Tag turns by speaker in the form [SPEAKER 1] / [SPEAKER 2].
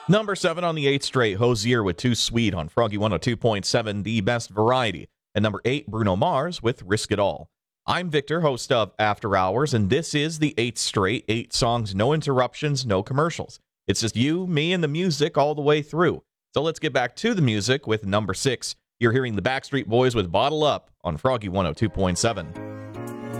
[SPEAKER 1] Number 7 on the 8th straight, Hozier with Too Sweet on Froggy 102.7, the best variety. And number 8, Bruno Mars with Risk It All. I'm Victor, host of After Hours, and this is the 8th straight, 8 songs, no interruptions, no commercials. It's just you, me, and the music all the way through. So let's get back to the music with number 6. You're hearing the Backstreet Boys with Bottle Up on Froggy 102.7.